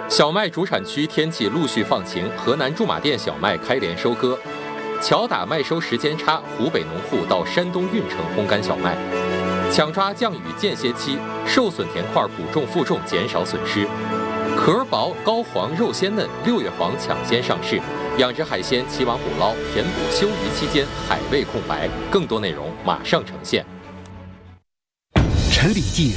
小麦主产区天气陆续放晴，河南驻马店小麦开镰收割，巧打麦收时间差，湖北农户到山东运城烘干小麦，抢抓降雨间歇期，受损田块补种负重，减少损失。壳薄高黄肉鲜嫩，6月黄抢先上市。养殖海鲜齐网捕捞，填补休渔期间海味空白。更多内容马上呈现。 陈李济